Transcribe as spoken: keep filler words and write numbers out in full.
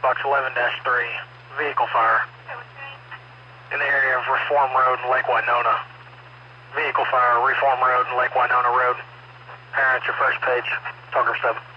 Box eleven dash three, vehicle fire. In the area of Reform Road and Lake Winona. Vehicle fire, Reform Road and Lake Winona Road. Parents, your first page, Talker seven.